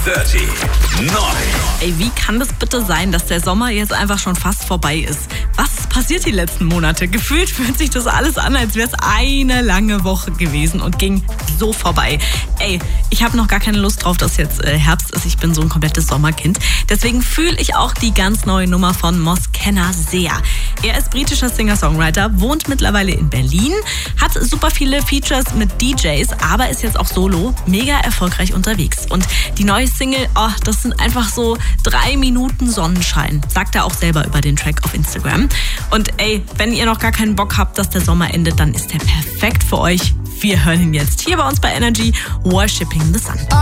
30. 9. Ey, wie kann das bitte sein, dass der Sommer jetzt einfach schon fast vorbei ist? Was ist passiert die letzten Monate? Gefühlt fühlt sich das alles an, als wäre es eine lange Woche gewesen und ging so vorbei. Ey, ich habe noch gar keine Lust drauf, dass jetzt Herbst ist. Ich bin so ein komplettes Sommerkind. Deswegen fühle ich auch die ganz neue Nummer von Moskenna sehr. Er ist britischer Singer-Songwriter, wohnt mittlerweile in Berlin, hat super viele Features mit DJs, aber ist jetzt auch solo mega erfolgreich unterwegs. Und die neue Single, das sind einfach so 3 Minuten Sonnenschein, sagt er auch selber über den Track auf Instagram. Und ey, wenn ihr noch gar keinen Bock habt, dass der Sommer endet, dann ist der perfekt für euch. Wir hören ihn jetzt hier bei uns bei Energy, Worshipping the Sun.